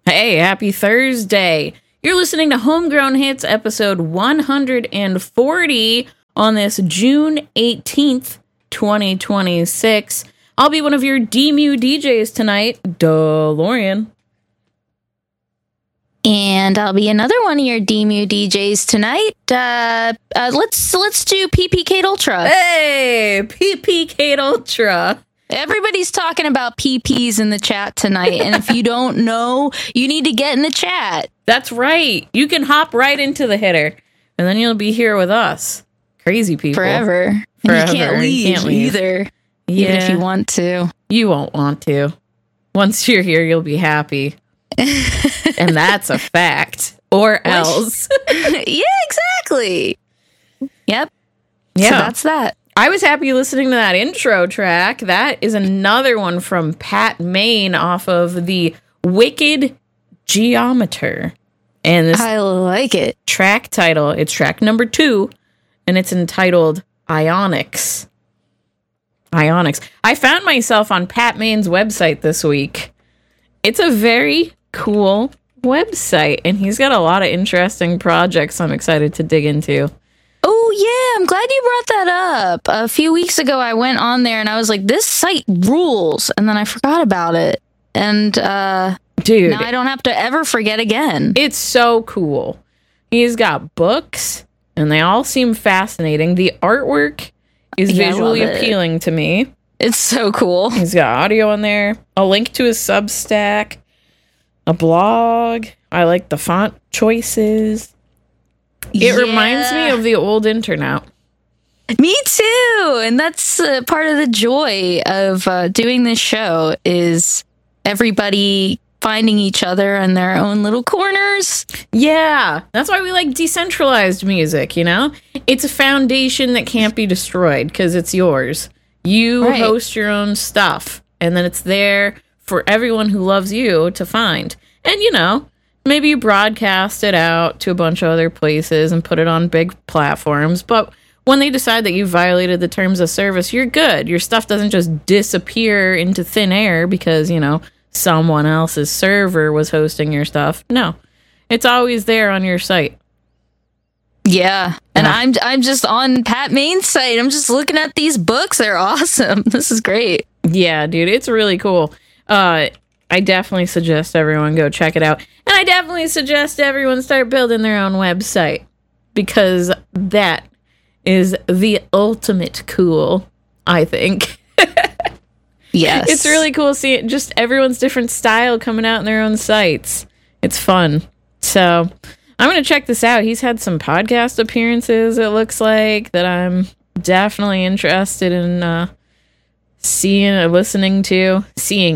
Hey, happy Thursday. You're listening to Homegrown Hits, episode 140 on this June 18th, 2026. I'll be one of your DMU DJs tonight, DeLorean. And I'll be another one of your DMU DJs tonight. Let's do PP Kate Ultra. Hey, PP Kate Ultra. Everybody's talking about PPs in the chat tonight, and if you don't know, you need to get in the chat. That's right. You can hop right into the hitter, and then you'll be here with us. Crazy people. Forever. And you can't leave either, even if you want to. You won't want to. Once you're here, you'll be happy. And that's a fact. Or else. Yeah, exactly. Yep. Yeah. So that's that. I was happy listening to that intro track. That is another one from Pat Main off of the Wicked Geometer. And this I like it. Track title, it's track number 2, and it's entitled Ionics. Ionics. I found myself on Pat Main's website this week. It's a very cool website, and he's got a lot of interesting projects I'm excited to dig into. Oh, yeah, I'm glad you brought that up. A few weeks ago, I went on there and I was like, this site rules. And then I forgot about it. And, dude, now I don't have to ever forget again. It's so cool. He's got books, and they all seem fascinating. The artwork is visually appealing to me. It's so cool. He's got audio on there, a link to his Substack, a blog. I like the font choices. It reminds me of the old internet. Me too. And that's part of the joy of doing this show is everybody finding each other in their own little corners. Yeah. That's why we like decentralized music, you know? It's a foundation that can't be destroyed because it's yours. You host your own stuff, and then it's there for everyone who loves you to find. And, you know, maybe you broadcast it out to a bunch of other places and put it on big platforms, but when they decide that you violated the terms of service, you're good. Your stuff doesn't just disappear into thin air because, you know, someone else's server was hosting your stuff. No, it's always there on your site. Yeah, and I'm just on Pat Main's site. I'm just looking at these books. They're awesome. This is great. Yeah, dude, it's really cool. I definitely suggest everyone go check it out. And I definitely suggest everyone start building their own website because that is the ultimate cool, I think. Yes. It's really cool seeing just everyone's different style coming out in their own sites. It's fun. So I'm going to check this out. He's had some podcast appearances, it looks like, that I'm definitely interested in seeing and listening to.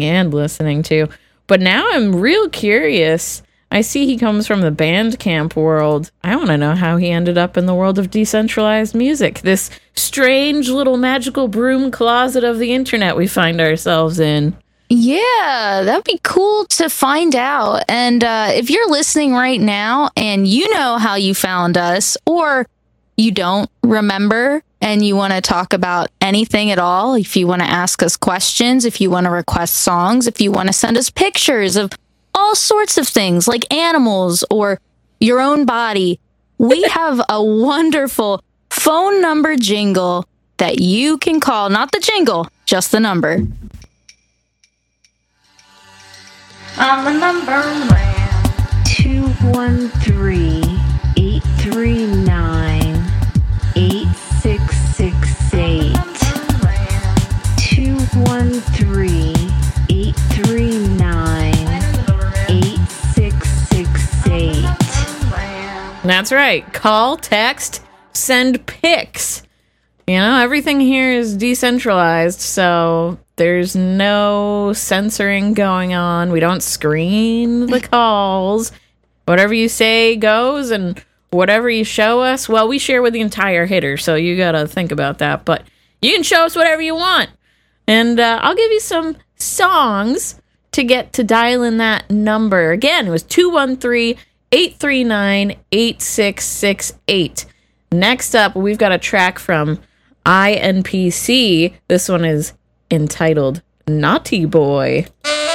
But now I'm real curious. I see he comes from the Bandcamp world. I want to know how he ended up in the world of decentralized music. This strange little magical broom closet of the internet we find ourselves in. Yeah, that'd be cool to find out. And if you're listening right now and you know how you found us, or you don't remember and you want to talk about anything at all, if you want to ask us questions, if you want to request songs, if you want to send us pictures of all sorts of things like animals or your own body, we have a wonderful phone number jingle that you can call. Not the jingle, just the number. On the number man 213-839-8668 213-839-8668. That's right. Call, text, send pics. You know, everything here is decentralized, so there's no censoring going on. We don't screen the calls. Whatever you say goes, and whatever you show us, well, we share with the entire hitter, so you gotta think about that. But you can show us whatever you want. And I'll give you some songs to get to dial in that number. Again, it was 213-839-8668. Next up, we've got a track from INPC. This one is entitled Naughty Boy.